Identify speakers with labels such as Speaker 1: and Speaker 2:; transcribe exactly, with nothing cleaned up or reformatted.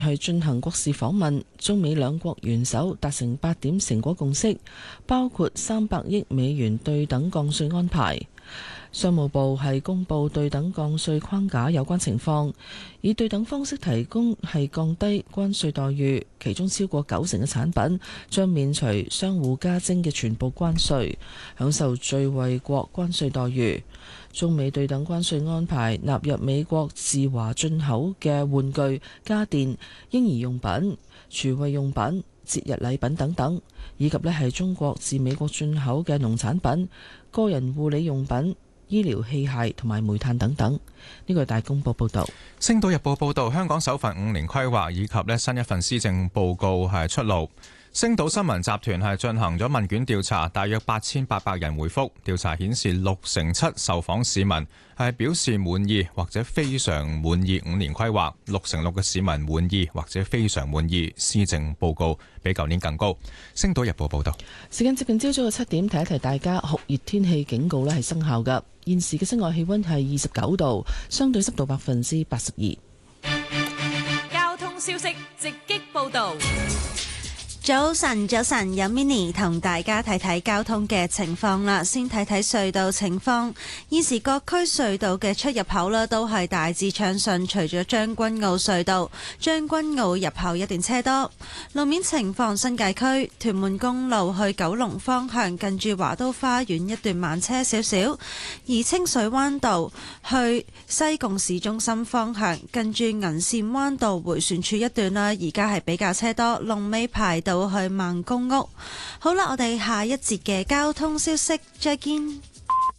Speaker 1: 係進行國事訪問，中美兩國元首達成八點成果共識，包括三百億美元對等降稅安排。商務部係公布對等降稅框架有關情況，以對等方式提供係降低關稅待遇，其中超過九成嘅產品將免除商戶加徵嘅全部關稅，享受最惠國關稅待遇。中美對等關稅安排納入美國自華進口嘅玩具、家電、嬰兒用品、廚衛用品、節日禮品等等，以及呢係中國自美國進口嘅農產品、個人護理用品、醫療器械同埋煤炭等等。呢個係大公報報導。
Speaker 2: 星島日報報導，香港首份五年規劃以及呢新一份施政報告係出爐。星島新聞集團係進行咗問卷調查，大約八千八百人回覆。調查顯示六成七受訪市民係表示滿意或者非常滿意五年規劃，六成六嘅市民滿意或者非常滿意施政報告，比舊年更高。星島日報報道。
Speaker 1: 時間接近朝早嘅七點，提一提大家酷熱天氣警告咧係生效㗎。現時嘅室外氣溫係二十九度，相對濕度百分之八十二。
Speaker 3: 交通消息直擊報道。
Speaker 4: 早晨，早晨，有 Mini 同大家睇睇交通嘅情況啦。先睇睇隧道情況，現時各區隧道嘅出入口呢都係大致暢順，除咗將軍澳隧道，將軍澳入口一段車多。路面情況，新界區屯門公路去九龍方向，近住華都花園一段慢車少少；而清水灣道去西貢市中心方向，近住銀線灣道迴旋處一段啦，而家係比較車多，龍尾排到到去孟公屋。好啦，我哋下一節嘅交通消息再見。